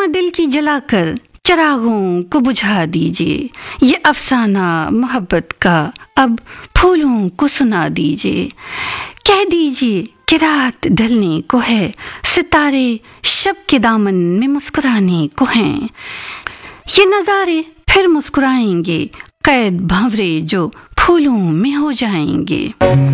शम्मा दिल की जलाकर चिरागों को बुझा दीजिए, ये अफसाना मोहब्बत का अब फूलों को सुना दीजिए। कह दीजिए कि रात ढलने को है, सितारे शब के दामन में मुस्कुराने को हैं। ये नज़ारे फिर मुस्कुराएंगे, कैद भंवरे जो फूलों में हो जाएंगे।